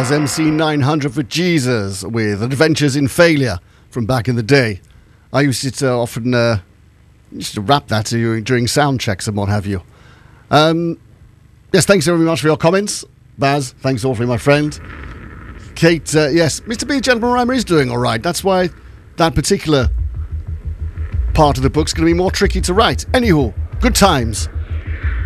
was MC900 for Jesus with Adventures in Failure from back in the day. I used to often used to rap that during sound checks and what have you. Yes, thanks very much for your comments. Baz, thanks awfully, my friend. Kate, yes, Mr. B. Gentleman Rhymer is doing all right. That's why that particular part of the book's going to be more tricky to write. Anywho, good times.